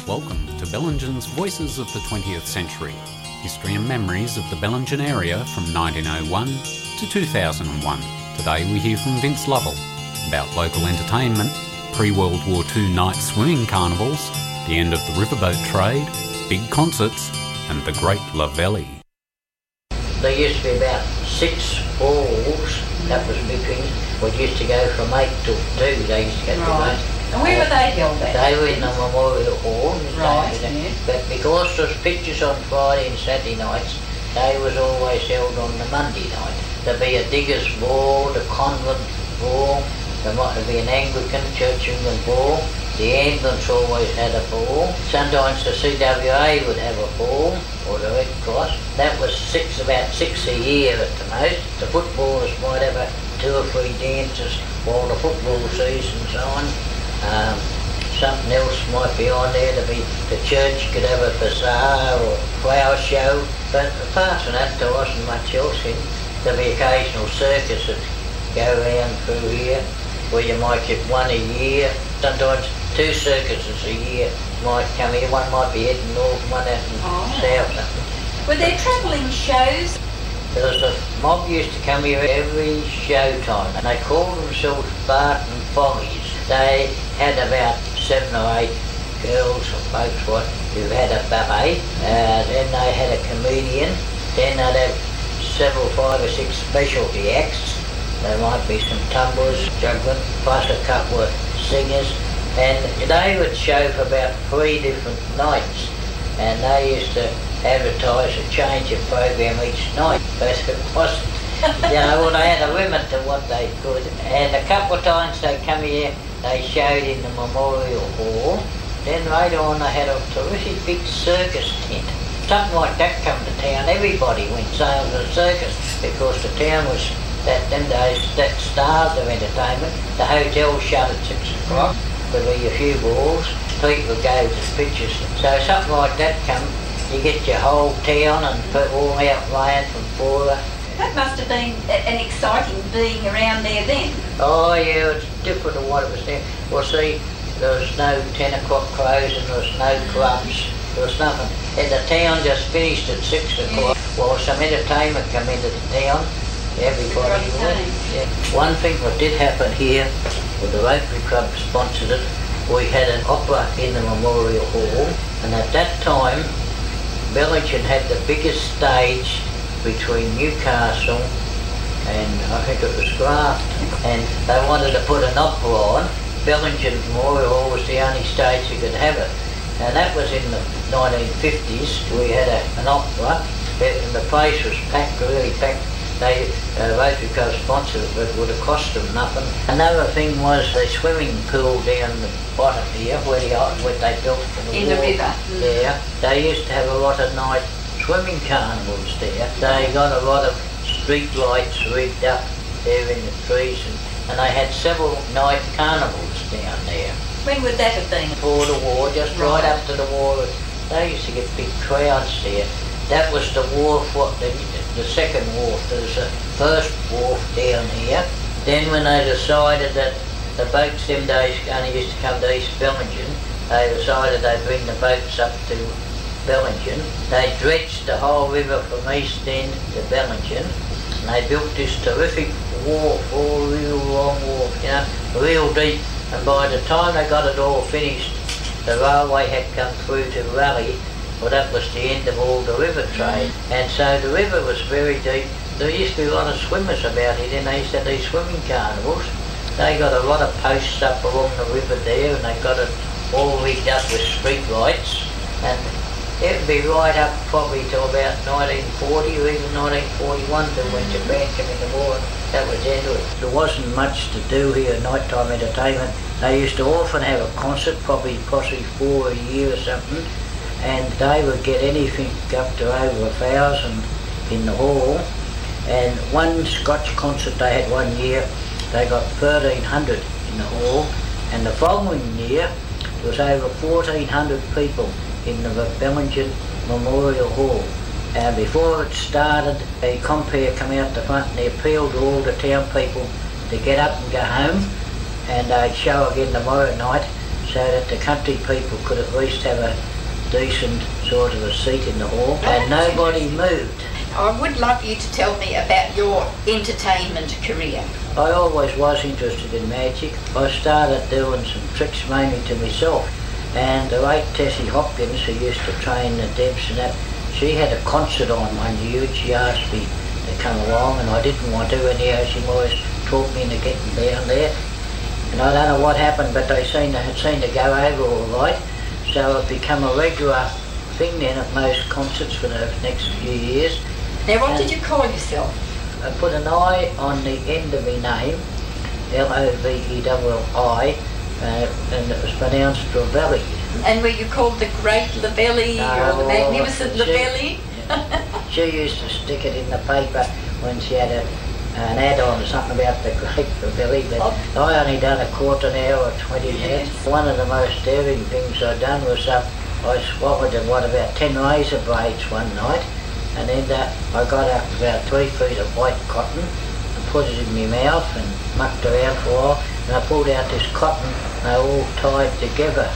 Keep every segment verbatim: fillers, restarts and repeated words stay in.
Welcome to Bellingen's Voices of the twentieth Century, history and memories of the Bellingen area from nineteen oh one to two thousand one. Today we hear from Vince Lovell about local entertainment, pre-World War Two night swimming carnivals, the end of the riverboat trade, big concerts and the Great Lavelle. There used to be about six balls, that was big things. We used to go from eight till two, they used to go right. to those. And where were they held at? They were in the Memorial Hall. Right, yeah. yeah. But because there's pictures on Friday and Saturday nights, they was always held on the Monday night. There'd be a digger's ball, the convent ball, there might be an Anglican, Church of England ball. The ambulance always had a ball. Sometimes the C W A would have a ball, or the Red Cross. That was six, about six a year at the most. The footballers might have a two or three dances while the football season's on. Um, something else might be on there. To be the church could have a bazaar or flower show. But apart from that, there wasn't much else in. There'd be occasional circus that go around through here, where you might get one a year. Sometimes two circuses a year might come here. One might be heading north, one out in oh. south. Were there travelling shows? There was a mob used to come here every show time, and they called themselves Barton Foggies. They had about seven or eight girls or folks what who had a ballet. Uh, then they had a comedian. Then they'd have several, five or six specialty acts. There might be some tumblers, juggling, plus a couple of singers. And they would show for about three different nights. And they used to advertise a change of program each night. But it wasn't, you know, well, they had a limit to what they could. And a couple of times they come here, they showed in the Memorial Hall. Then later on they had a terrific big circus tent. Something like that come to town. Everybody went sailing to the circus because the town was, that them days, that starved of entertainment. The hotel shut at six o'clock. There'd be a few balls. People would go to the pictures. So something like that come, you get your whole town and people all out playing from Fora. That must have been an exciting being around there then. Oh yeah, it's different to what it was there. Well see, there was no ten o'clock closing, there was no clubs, there was nothing. And the town just finished at six o'clock. Yeah. Well, some entertainment come into the town, everybody went. Yeah. One thing that did happen here, well, the Rotary Club sponsored it, we had an opera in the Memorial Hall, and at that time, Bellingen had the biggest stage between Newcastle and I think it was Grafton, and they wanted to put an opera on. Bellingen Memorial Hall was the only stage you could have it, and that was in the nineteen fifties. We had a, an opera, and the place was packed, really packed. They, uh, Rotary Club sponsored it, but it would have cost them nothing. Another thing was the swimming pool down the bottom here, where, the, where they built for the In war. the river. Yeah, they used to have a lot of night swimming carnivals there. They got a lot of street lights rigged up there in the trees, and, and they had several night carnivals down there. When would that have been? Before the war, just right, right up to the war. They used to get big crowds there. That was the wharf, what the, the second wharf. There was the first wharf down here. Then when they decided that the boats them days only used to come to East Bellingen, they decided they'd bring the boats up to Bellingen. They dredged the whole river from East End to Bellingen, and they built this terrific wharf, all real long wharf, you know, real deep. And by the time they got it all finished, the railway had come through to Raleigh. Well, that was the end of all the river trade. And so the river was very deep. There used to be a lot of swimmers about here, and they used to have these swimming carnivals. They got a lot of posts up along the river there, and they got it all rigged up with street lights. And it would be right up probably to about nineteen forty or even nineteen forty-one, to when Japan came in the war, and that was the end of it. There wasn't much to do here, nighttime entertainment. They used to often have a concert, probably possibly four a year or something, and they would get anything up to over a thousand in the hall. And one Scotch concert they had one year, they got thirteen hundred in the hall, and the following year there was over fourteen hundred people in the Bellingen Memorial Hall. And before it started, a compere come out the front and they appealed to all the town people to get up and go home, and they'd show again tomorrow night. so that the country people could at least have a decent sort of a seat in the hall, and nobody moved. I would love you to tell me about your entertainment career. I always was interested in magic. I started doing some tricks mainly to myself, and the late Tessie Hopkins, who used to train the Debs and that, she had a concert on one year and she asked me to come along, and I didn't want to, anyhow she always talked me into getting down there. And I don't know what happened, but they seemed to, it seemed to go over all right, so it became a regular thing then at most concerts for the next few years. Now, what and did you call yourself? I put an I on the end of my name, L O V E L L I, uh, and it was pronounced Ravelli. And were you called the Great Lavelli Oh, or the Magnificent she- Lavelli? She used to stick it in the paper when she had a, an ad on or something about the Great Ravelli, but Oh. I only done a quarter an hour or twenty Yes. minutes. One of the most daring things I done was uh, I swallowed in what about ten razor blades one night, and then uh, I got up about three feet of white cotton and put it in my mouth and mucked around for a while, and I pulled out this cotton and they all tied together.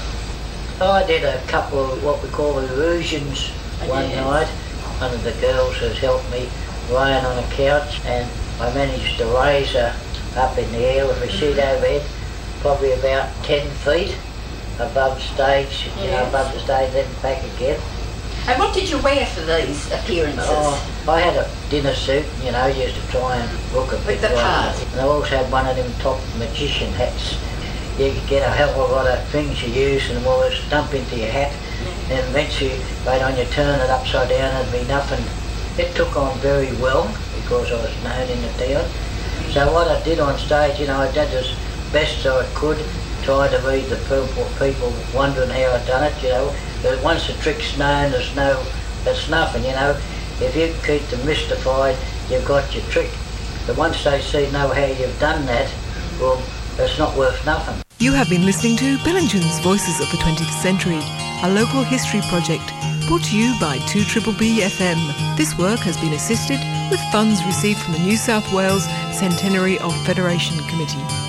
I did a couple of what we call illusions one Yes. night. One of the girls has helped me lying on a couch, and I managed to raise her up in the air with a sheet overhead, probably about ten feet above stage, you know, Yes. above the stage, then back again. And what did you wear for these appearances? Oh, I had a dinner suit, you know, used to try and look a bit the like part. that. And I also had one of them top magician hats. You could get a hell of a lot of things you use and all this dump into your hat. Then eventually, later on, you turn it upside down and it'd be nothing. It took on very well because I was known in the town. So what I did on stage, you know, I did as best I could, try to leave the people, people wondering how I'd done it, you know. But once the trick's known, there's no, there's nothing, you know. If you keep them mystified, you've got your trick. But once they see, know how you've done that, well, it's not worth nothing. You have been listening to Bellingen's Voices of the twentieth Century, a local history project brought to you by two B B B F M. This work has been assisted with funds received from the New South Wales Centenary of Federation Committee.